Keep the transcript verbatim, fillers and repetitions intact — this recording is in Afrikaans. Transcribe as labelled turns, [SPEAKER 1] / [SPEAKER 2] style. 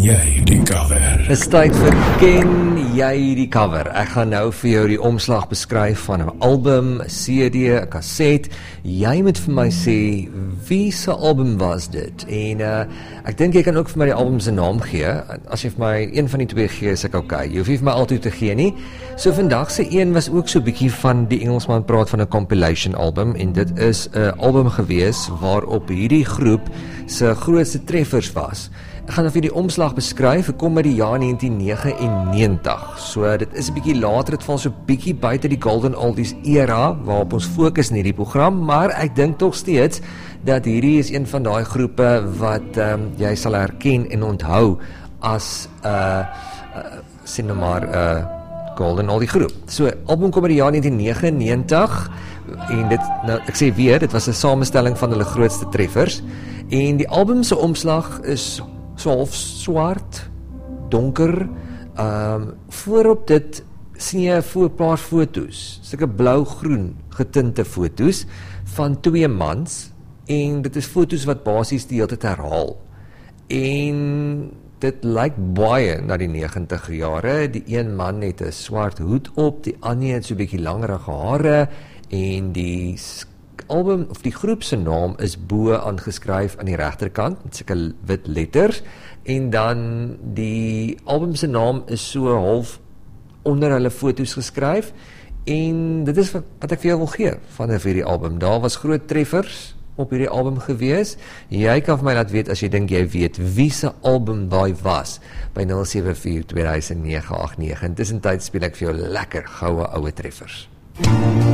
[SPEAKER 1] jy die cover?
[SPEAKER 2] Dis tyd vir Ken jy die cover. Ek gaan nou vir jou die omslag beskryf van 'n album, 'n C D, 'n kaset. Jy moet vir my sê, wie se album was dit? En uh, ek dink jy kan ook vir my die album se naam gee. As jy vir my een van die twee gee, is ek okay. Jy hoef nie vir my altyd te gee nie. So vandag se een was ook so 'n bietjie van die Engelsman praat van 'n compilation album, en dit is 'n album gewees waarop hierdie groep se grootste treffers was. Ek gaan vir die omslag beskryf. Ek kom by die jaar negentien negenennegentig. So dit is 'n bietjie later, dit val so 'n bietjie buite die Golden Oldies era waarop ons fokus in hierdie program, maar ek dink tog steeds dat hierdie is een van daai groepe wat um, jy sal herken en onthou as 'n uh, uh, sê nou maar 'n uh, Golden Oldie groep. So album kom by die jaar negentien negenennegentig en dit nou ek sê weer, dit was 'n samestelling van hulle grootste treffers, en die album se omslag is so half swart, donker. Um, voorop dit sien jy 'n paar foto's, sulke blou-groen getinte foto's van twee mans, en dit is foto's wat basies die hele tyd herhaal. En dit lyk baie na die negentig jare. Die een man het 'n swart hoed op, die ander het so 'n bietjie langerige hare, en die album of die groep se naam is bo aangeskryf aan die regterkant met sulke wit letters, en dan die album se naam is so half onder hulle foto's geskryf, en dit is wat, wat ek vir jou wil gee van hierdie album. Daar was groot treffers op hierdie album gewees. Jy kan vir my laat weet as jy dink jy weet wie se album daai was by nul sewe vier twee nege agt nege. Intussen tyd speel ek vir jou lekker goue oue treffers.